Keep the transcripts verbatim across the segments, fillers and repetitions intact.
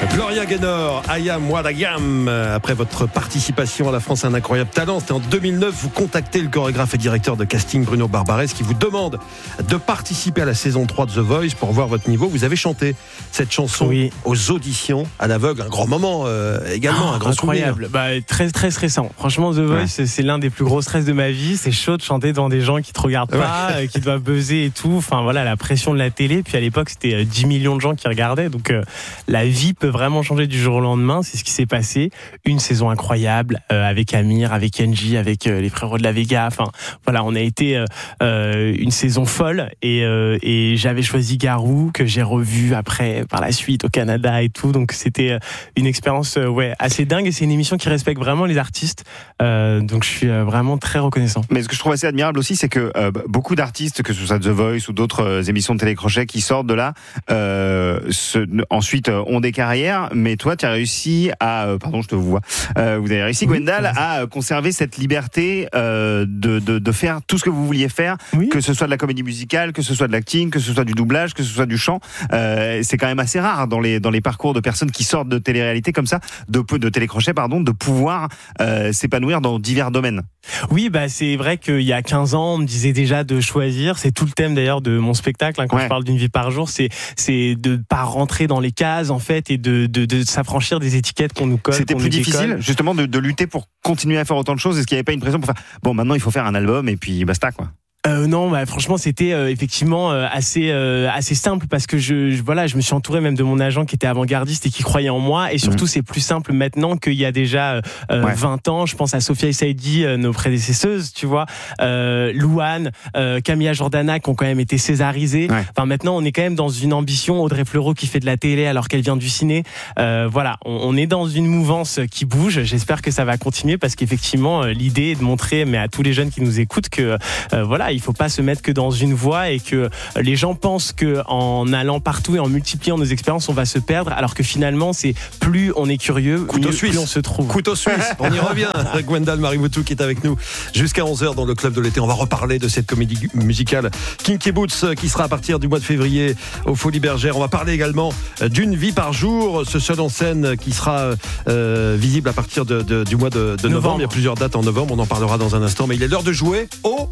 Gloria Gaynor, I am what I am. Après votre participation à La France a un incroyable talent, c'était en deux mille neuf, vous contactez le chorégraphe et directeur de casting Bruno Barbarès qui vous demande de participer à la saison trois de The Voice pour voir votre niveau. Vous avez chanté cette chanson oui. aux auditions à l'aveugle, un grand moment euh, également, oh, un grand incroyable. Bah, très très stressant. Franchement, The Voice, ouais. c'est l'un des plus gros stress de ma vie. C'est chaud de chanter devant des gens qui te regardent pas, ouais. euh, qui doivent buzzer et tout. Enfin voilà, la pression de la télé. Puis à l'époque, c'était dix millions de gens qui regardaient. Donc euh, la vie peut vraiment changer du jour au lendemain. C'est ce qui s'est passé. Une saison incroyable euh, avec Amir, avec Kenji, avec euh, les frérots de la Vega. Enfin voilà, on a été euh, euh, une saison folle. Et, euh, et j'avais choisi Garou que j'ai revu après par la suite au Canada et tout. Donc c'était une expérience euh, ouais assez dingue. Et c'est une émission qui respecte vraiment les artistes. Euh, donc je suis euh, vraiment très reconnaissant. Mais ce que je trouve assez admirable aussi, c'est que euh, beaucoup d'artistes, que ce soit The Voice ou d'autres euh, émissions de télécrochet qui sortent de là, euh, se, ensuite euh, ont des carrières. Mais toi, tu as réussi à, euh, pardon, je te vois, euh, vous avez réussi, oui, Gwendal, à conserver cette liberté euh, de, de, de faire tout ce que vous vouliez faire, oui. que ce soit de la comédie musicale, que ce soit de l'acting, que ce soit du doublage, que ce soit du chant. Euh, c'est quand même assez rare dans les dans les parcours de personnes qui sortent de télé-réalité comme ça, de de télécrochet, pardon, de pouvoir euh, s'épanouir dans divers domaines. Oui, bah c'est vrai qu'il y a quinze ans, on me disait déjà de choisir. C'est tout le thème d'ailleurs de mon spectacle. Hein, quand ouais. je parle d'une vie par jour, c'est c'est de pas rentrer dans les cases en fait et de de, de s'affranchir des étiquettes qu'on nous colle. C'était plus difficile décolle. justement de, de lutter pour continuer à faire autant de choses. Est-ce qu'il n'y avait pas une pression pour faire bon maintenant il faut faire un album et puis basta quoi? Euh, non, bah, franchement, c'était euh, effectivement euh, assez euh, assez simple parce que je, je voilà, je me suis entouré même de mon agent qui était avant-gardiste et qui croyait en moi. Et surtout, mmh. c'est plus simple maintenant qu'il y a déjà euh, ouais. vingt ans. Je pense à Sophia et Saïdi, euh, nos prédécesseuses, tu vois, euh, Louane, euh, Camilla Jordana qui ont quand même été césarisées. Ouais. Enfin, maintenant, on est quand même dans une ambition. Audrey Fleurot qui fait de la télé alors qu'elle vient du ciné. Euh, voilà, on, on est dans une mouvance qui bouge. J'espère que ça va continuer parce qu'effectivement, euh, l'idée est de montrer, mais à tous les jeunes qui nous écoutent, que euh, voilà. Il faut pas se mettre que dans une voie et que les gens pensent que en allant partout et en multipliant nos expériences, on va se perdre, alors que finalement, c'est plus on est curieux, Couteau mieux, suisse. plus on se trouve. Couteau suisse, on y revient. Gwendal Marimotou qui est avec nous jusqu'à onze heures dans le Club de l'été. On va reparler de cette comédie musicale Kinky Boots qui sera à partir du mois de février aux Folies Bergères. On va parler également d'une vie par jour, ce seul en scène qui sera euh, visible à partir de, de, du mois de, de novembre. novembre. Il y a plusieurs dates en novembre, on en parlera dans un instant, mais il est l'heure de jouer au...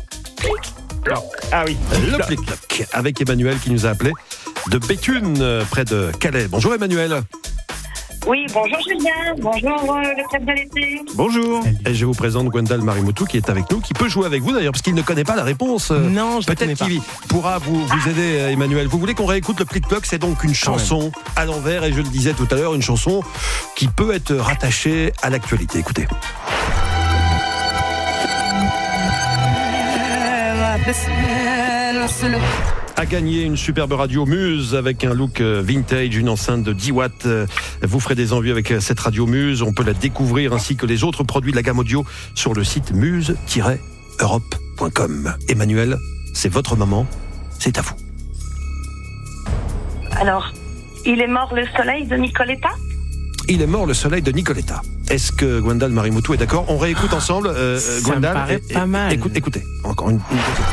Ah oui, le Plic-Ploc avec Emmanuel qui nous a appelé de Béthune, près de Calais. Bonjour Emmanuel. Oui, bonjour Julien, bonjour euh, le Club de l'été. Bonjour. Et je vous présente Gwendal Marimotou qui est avec nous, qui peut jouer avec vous d'ailleurs parce qu'il ne connaît pas la réponse. Non, je Peut-être qu'il pourra vous, vous aider, Emmanuel. Vous voulez qu'on réécoute le Plic-Ploc? C'est donc une chanson à l'envers et je le disais tout à l'heure, une chanson qui peut être rattachée à l'actualité. Écoutez. A gagné une superbe radio Muse avec un look vintage, une enceinte de dix watts. Vous ferez des envies avec cette radio Muse. On peut la découvrir ainsi que les autres produits de la gamme audio sur le site muse tiret europe point com. Emmanuel, c'est votre moment, c'est à vous. Alors, il est mort le soleil de Nicoletta? Il est mort le soleil de Nicoletta. Est-ce que Gwendal Marimotou est d'accord? On réécoute ensemble. Euh, Ça Gwendal, me paraît et, pas mal. Écoute, écoutez, encore une, une deuxième.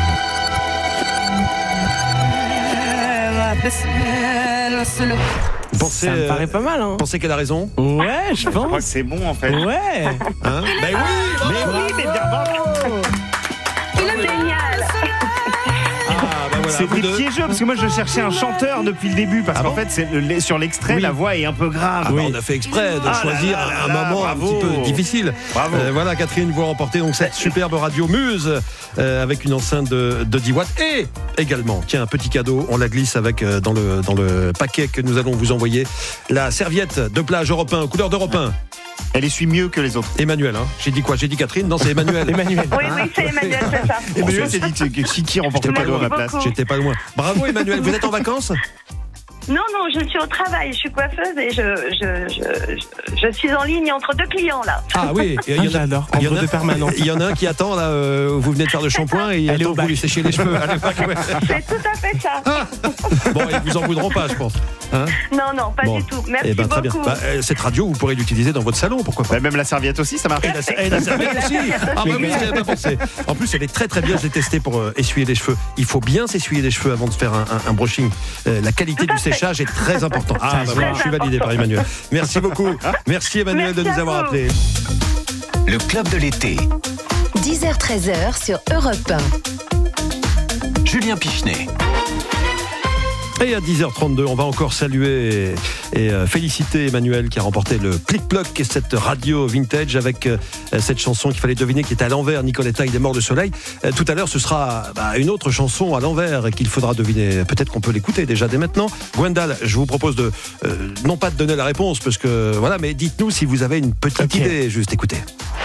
Pensez, ça me paraît pas mal, hein. Pensez qu'elle a raison? Ouais, je pense. Je crois que c'est bon en fait. Ouais. Hein? Ben oui, mais oui, mais bien bravo. Il est génial. Ah, ben voilà, C'était piégeux parce que moi je cherchais un chanteur depuis le début parce ah qu'en bon fait c'est le, sur l'extrait oui. la voix est un peu grave. Ah bah on a fait exprès de ah choisir là là un là, moment bravo. un petit peu difficile. Bravo. Euh, voilà, Catherine, vous remportez donc cette superbe radio Muse euh, avec une enceinte de, de dix watts et également, tiens, un petit cadeau, on la glisse avec euh, dans le dans le paquet que nous allons vous envoyer, la serviette de plage Europe un, couleur d'Europe un. Elle essuie mieux que les autres. Emmanuel, hein. J'ai dit quoi? J'ai dit Catherine? Non, c'est Emmanuel. Emmanuel. Oui, oui, c'est Emmanuel, c'est ça. Emmanuel s'est dit que qui, qui remporte le cadeau à ma place. J'étais pas loin. Bravo Emmanuel, vous êtes en vacances? Non, non, je suis au travail, je suis coiffeuse et je, je, je, je, je suis en ligne entre deux clients là. Ah oui, il y en a, j'adore, il y en entre a, deux permanents. Il y en a un qui attend là, euh, vous venez de faire le shampoing et il Elle est attend au que vous lui bac. séchiez les cheveux. C'est tout à fait ça. Ah bon, ils vous en voudront pas, je pense. Hein? Non, non, pas Bon. du tout. Merci Eh ben, très beaucoup. bien. Bah, euh, cette radio, vous pourrez l'utiliser dans votre salon, pourquoi pas? Bah, même la serviette aussi, ça marche. Et la, et la serviette aussi. Ah bah oui, j'y avais pas pensé. En plus, elle est très très bien. Je l'ai testée pour euh, essuyer les cheveux. Il faut bien s'essuyer les cheveux avant de faire un, un, un brushing. Euh, la qualité Tout du à fait. séchage est très important. Ah, bah, Très voilà, je suis validé par Emmanuel. Merci beaucoup. Merci Emmanuel Merci de nous à avoir vous. appelés. Le club de l'été. dix heures treize heures sur Europe un. Julien Pichenet. Et à dix heures trente-deux, on va encore saluer et, et euh, féliciter Emmanuel qui a remporté le Click-Plock et cette radio vintage avec euh, cette chanson qu'il fallait deviner qui était à l'envers, Nicoletta, il est mort le soleil. Euh, tout à l'heure, ce sera bah, une autre chanson à l'envers qu'il faudra deviner. Peut-être qu'on peut l'écouter déjà dès maintenant. Gwendal, je vous propose de, euh, non pas de donner la réponse, parce que voilà, mais dites-nous si vous avez une petite Okay. idée, juste écoutez.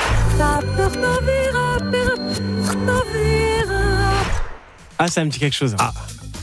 Ah, ça me dit quelque chose. Ah.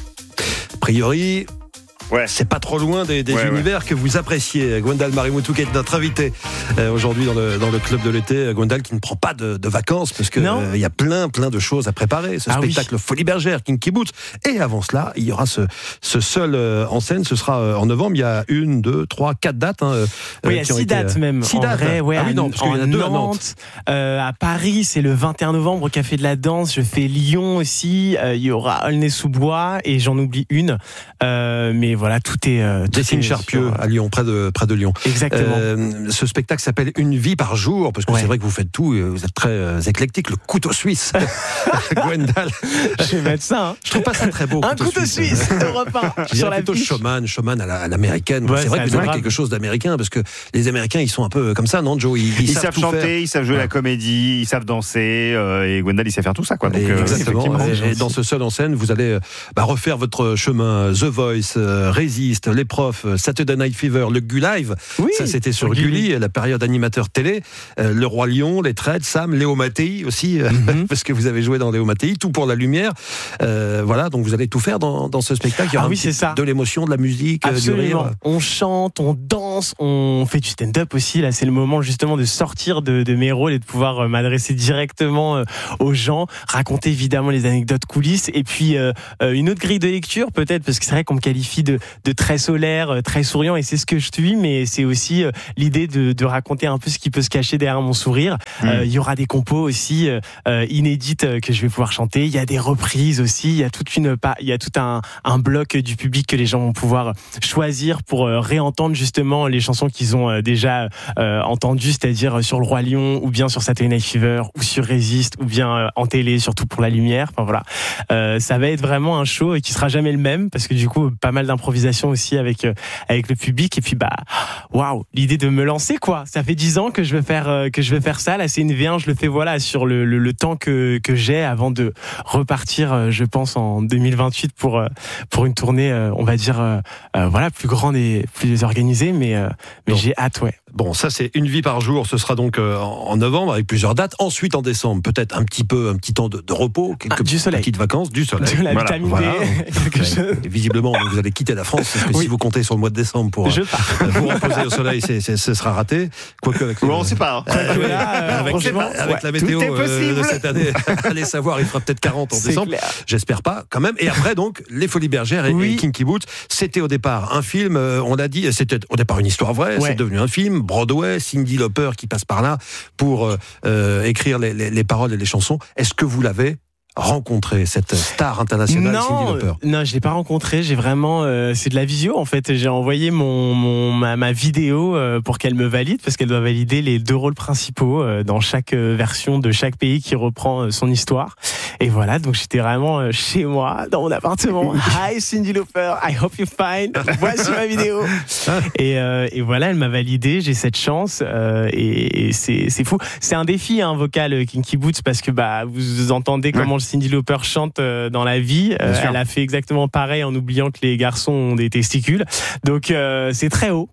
A priori, Ouais. c'est pas trop loin des, des Ouais, univers que vous appréciez. Gwendal Marimoutou qui est notre invité euh, aujourd'hui dans le, dans le club de l'été. Gwendal qui ne prend pas de, de vacances parce que Non. euh, il y a plein plein de choses à préparer. Ce Ah oui. spectacle Folie Bergère, Kinky Boots. Et avant cela, il y aura ce, ce seul euh, en scène. Ce sera euh, en novembre. Il y a une, deux, trois, quatre dates. Hein, euh, Oui, il y a qui ont six été, euh, dates même. Six en dates. vrai, ouais, ah oui, à- non, parce qu'il y en a en deux à Nantes, Nantes. euh, à Paris, c'est le vingt et un novembre au Café de la Danse. Je fais Lyon aussi. Euh, il y aura Aulnay-sous-Bois et j'en oublie une. Euh, mais voilà, tout est. Euh, tout Dessine est Charpieu sur- à Lyon, près de, près de Lyon. Exactement. Euh, ce spectacle s'appelle Une vie par jour, parce que Ouais. c'est vrai que vous faites tout, et vous êtes très euh, éclectique. Le couteau suisse, Gwendal. Je vais mettre ça. Hein. Je trouve pas ça très beau. Un couteau suisse, Europe un, Je sur dirais la plutôt fiche. showman, showman à, la, à l'américaine. Ouais, c'est vrai c'est que vous avez adorable. quelque chose d'américain, parce que les Américains, ils sont un peu comme ça, non, Joe? Ils, ils Ils savent, savent tout chanter, faire. ils savent jouer Ouais. la comédie, ils savent danser, euh, et Gwendal, il sait faire tout ça, quoi. Donc, Et euh, exactement. effectivement. Et, et dans ce seul en scène, vous allez euh, bah, refaire votre chemin. The Voice, euh, Résiste, Les Profs, euh, Saturday Night Fever, le Gu Live. Oui, Ça, c'était sur Gulli. Gulli, la période animateur télé. Euh, le Roi Lion, Les Traites, Sam, Léo Mattei aussi, euh, Mhm. parce que vous avez joué dans Léo Mattei, tout pour la lumière. Euh, voilà, donc vous allez tout faire dans, dans ce spectacle. Il y aura Ah un oui, petit- c'est ça. de l'émotion, de la musique, euh, du Absolument. rire. On chante, on danse, on fait du stand-up aussi. Là, c'est le moment justement de sortir de, de mes rôles et de pouvoir euh, m'adresser directement euh, aux gens, raconter évidemment les anecdotes coulisses et puis euh, euh, une autre grille de lecture peut-être parce que c'est vrai qu'on me qualifie de, de très solaire, euh, très souriant et c'est ce que je suis, mais c'est aussi euh, l'idée de, de raconter un peu ce qui peut se cacher derrière mon sourire. Mmh. Euh, Il y aura des compos aussi euh, euh, inédites euh, que je vais pouvoir chanter. Il y a des reprises aussi. Il y a toute une, pa- il y a tout un, un bloc du public que les gens vont pouvoir choisir pour euh, réentendre justement les chansons qu'ils ont euh, déjà euh, entendues, c'est-à-dire sur le Roi Lion ou bien sur Saturday Night Fever ou sur Résiste ou bien euh, en télé, surtout pour la lumière. Enfin voilà, euh, ça va être vraiment un show qui sera jamais le même parce que du coup pas mal d'improvisation aussi avec euh, avec le public et puis bah waouh, l'idée de me lancer quoi. Ça fait dix ans que je vais faire euh, que je vais faire ça. Là c'est une V un, je le fais voilà sur le, le, le temps que que j'ai avant de repartir, euh, je pense en deux mille vingt-huit pour euh, pour une tournée, euh, on va dire euh, euh, voilà plus grande et plus organisée, mais euh, mais Donc, j'ai hâte ouais. Bon, ça c'est Une vie par jour, ce sera donc euh, en en novembre avec plusieurs dates. Ensuite en décembre, peut-être un petit peu, un petit temps de, de repos, quelques Ah, du soleil. petites vacances, du soleil. De la Voilà, vitamine voilà. D, quelque chose. Et visiblement, donc, vous allez quitter la France, parce que Oui. si vous comptez sur le mois de décembre pour Je euh, pars. vous reposer au soleil, c'est, c'est- ce sera raté. Quoique avec le- Bon, on sait pas. hein. Euh, oui, Là, euh, avec, franchement, avec ouais, la météo tout est euh, possible. de cette année, allez savoir, il fera peut-être quarante en C'est décembre. clair. J'espère pas, quand même. Et après, donc, Les Folies Bergères et, Oui. et Kinky Boots, c'était au départ un film, euh, on l'a dit, c'était au départ une histoire vraie, Ouais. c'est devenu un film, Broadway, Cyndi Lauper qui passe par là pour euh, euh, écrire les, les- les paroles et les chansons. Est-ce que vous l'avez rencontré, cette star internationale, Cyndi Non, Lauper? non, je l'ai pas rencontré. J'ai vraiment, euh, c'est de la visio en fait. J'ai envoyé mon, mon ma, ma vidéo euh, pour qu'elle me valide parce qu'elle doit valider les deux rôles principaux euh, dans chaque euh, version de chaque pays qui reprend euh, son histoire. Et voilà, donc j'étais vraiment euh, chez moi dans mon appartement. Hi Cyndi Lauper, I hope you're fine. Voici ma vidéo. Et, euh, et voilà, elle m'a validé. J'ai cette chance euh, et, et c'est c'est fou. C'est un défi, un vocal euh, Kinky Boots parce que bah vous entendez comment Cyndi Lauper chante euh, dans la vie. Euh, Bien sûr. elle a fait exactement pareil en oubliant que les garçons ont des testicules. Donc euh, c'est très haut.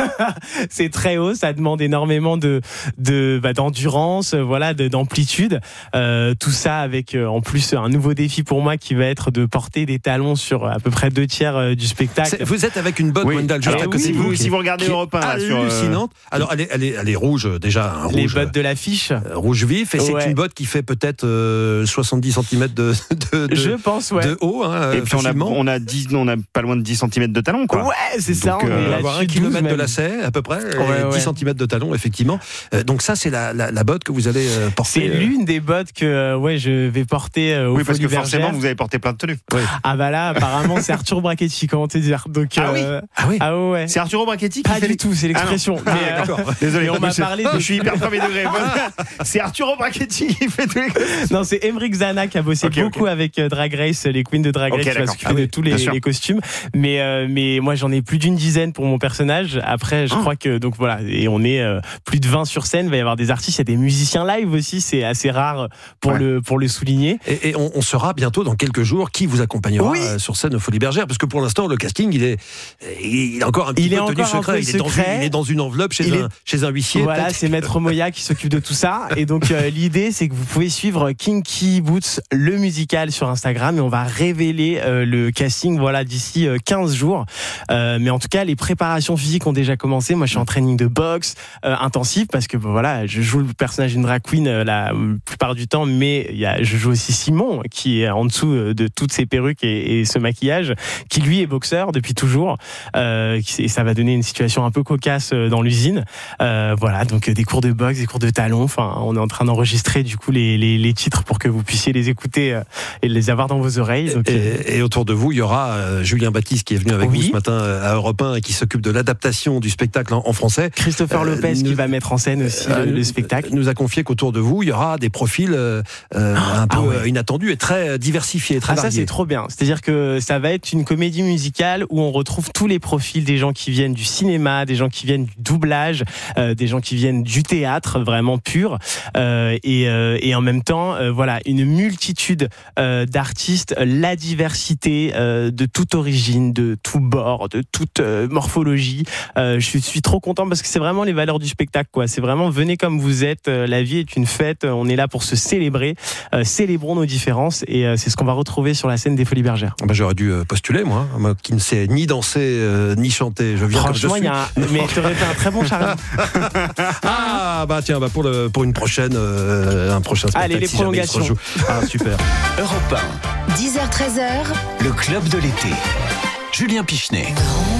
C'est très haut. Ça demande énormément de de bah, d'endurance, euh, voilà, de, d'amplitude. Euh, tout ça avec euh, en plus un nouveau défi pour moi qui va être de porter des talons sur à peu près deux tiers euh, du spectacle. C'est- Vous êtes avec une botte, Oui. Gwendal, juste Alors, à côté si de vous- qui si est- vous regardez qui est Europe un, là, sur, euh, hallucinante. Alors, elle est, elle est, elle est rouge, déjà, un Les rouge, bottes de l'affiche. euh, rouge vif, et c'est Ouais. une botte qui fait peut-être euh, soixante-dix centimètres de, de, de, Je pense, ouais. de haut. Hein, Et puis on a, on, a dix, on a pas loin de dix centimètres de talon, quoi. Ouais, c'est ça. Donc, On euh, est on va avoir un là-dessus, kilomètre douze de même. lacet à peu près, Ouais, et ouais. dix centimètres de talon, effectivement. Euh, donc ça, c'est la, la, la botte que vous allez euh, porter. C'est euh, l'une des bottes que euh, ouais, je vais porter euh, au Oui, parce que Folies forcément, Bergères. vous avez porté plein de tenues. oui. Ah bah là, apparemment, c'est Arthur Brachetti, comment te dire. Donc, Ah oui. euh, Ah oui. ah ouais. C'est Arturo Brachetti qui Pas fait du les... tout, c'est l'expression. Ah non. mais, Ah, euh, d'accord. Désolé. mais on m'a je- parlé de- Je suis hyper premier degré. C'est Arturo Brachetti qui fait tous les... Non, c'est Emeric Zana qui a bossé Ok, beaucoup ok. avec euh, Drag Race, les queens de Drag Race, Ok, qui va d'accord. s'occuper Ah oui, de tous bien les, sûr. les costumes. Mais euh, mais moi, j'en ai plus d'une dizaine pour mon personnage. Après, je Ah. crois que donc voilà, et on est euh, plus de vingt sur scène. Il va y avoir des artistes, il y a des musiciens live aussi. C'est assez rare pour Ouais. le pour le souligner. Et, et on, on saura bientôt dans quelques jours qui vous accompagnera Oui. euh, sur scène au Folies Bergères, parce que pour l'instant le casting il est il est encore un petit Il est peu tenu encore un secret. peu Il est, dans une, secret. il est dans une enveloppe chez Il un est- chez un huissier. Voilà, peut-être. c'est Maître Moya qui s'occupe de tout ça. Et donc, euh, l'idée, c'est que vous pouvez suivre Kinky Boots, le musical, sur Instagram. Et on va révéler euh, le casting voilà, d'ici euh, quinze jours. Euh, mais en tout cas, les préparations physiques ont déjà commencé. Moi, je suis en training de boxe euh, intensif parce que bon, voilà, je joue le personnage d'une drag queen euh, la plupart du temps. Mais il y a, je joue aussi Simon, qui est en dessous euh, de toutes ces perruques et, et ce maquillage, qui lui est boxeur depuis toujours. Euh, et ça va donner une situation un peu cocasse euh, dans l'usine. Euh, voilà, donc euh, des cours de boxe, des cours de talon. Enfin, on est en train d'enregistrer du coup les, les, les titres pour que vous puissiez les écouter euh, et les avoir dans vos oreilles. Donc, euh, Et, et autour de vous, il y aura euh, Julien Baptiste qui est venu avec Oui. vous ce matin euh, à Europe un et qui s'occupe de l'adaptation du spectacle en, en français. Christopher Euh, Lopez nous- qui va mettre en scène aussi Euh, le, le spectacle. nous a confié qu'autour de vous, il y aura des profils euh, euh, un peu ah ouais. euh, inattendus et très diversifiés, très Ah, ça variés. c'est trop bien. C'est-à-dire que ça va être une comédie musicale où on retrouve tous les profils des gens qui viennent du cinéma, des gens qui viennent du doublage, euh, des gens qui viennent du théâtre vraiment pur, euh, et, euh, et en même temps, euh, voilà, une multitude euh, d'artistes, la diversité euh, de toute origine, de tout bord, de toute euh, morphologie. Euh, je suis trop content parce que c'est vraiment les valeurs du spectacle, quoi. C'est vraiment venez comme vous êtes. euh, La vie est une fête. On est là pour se célébrer. Euh, célébrons nos différences et euh, c'est ce qu'on va retrouver sur la scène des Folies Bergères. Ah bah, j'aurais dû euh, postuler, moi, hein, moi qui ne sais ni danser euh, ni chanter. Je viens comme je Franchement, suis. il y a un... mais tu aurais fait un très bon Charlie. Ah bah tiens, bah pour le pour une prochaine euh, un prochain spectacle. Allez, les si jamais il se prolongations. rejoue. Ah super. Europe un, dix heures treize heures. le club de l'été. Julien Pichenet.